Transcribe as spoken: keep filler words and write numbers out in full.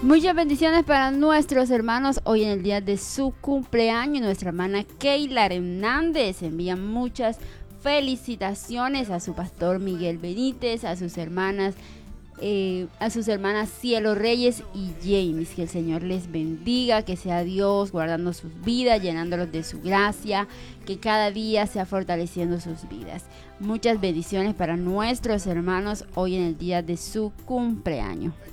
Muchas bendiciones para nuestros hermanos hoy en el día de su cumpleaños. Nuestra hermana Keila Hernández envía muchas felicitaciones a su pastor Miguel Benítez, a sus hermanas, eh, a sus hermanas Cielo Reyes y James. Que el Señor les bendiga, que sea Dios guardando sus vidas, llenándolos de su gracia, que cada día sea fortaleciendo sus vidas. Muchas bendiciones para nuestros hermanos hoy en el día de su cumpleaños.